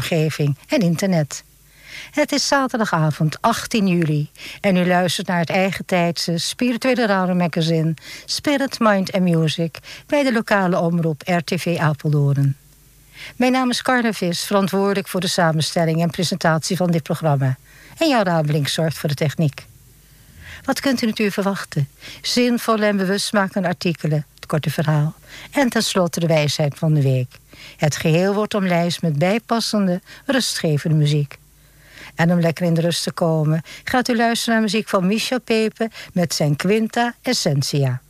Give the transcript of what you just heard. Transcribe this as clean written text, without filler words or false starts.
omgeving en internet. Het is zaterdagavond 18 juli en u luistert naar het eigen tijdse spirituele radiomagazine Spirit, Mind and Music bij de lokale omroep RTV Apeldoorn. Mijn naam is Carla Vis, verantwoordelijk voor de samenstelling en presentatie van dit programma. En Jan Rabelink zorgt voor de techniek. Wat kunt u natuurlijk verwachten? Zinvolle en bewustmakende artikelen, het korte verhaal en tenslotte de wijsheid van de week. Het geheel wordt omlijst met bijpassende, rustgevende muziek. En om lekker in de rust te komen, gaat u luisteren naar muziek van Michel Pepe met zijn Quinta Essentia.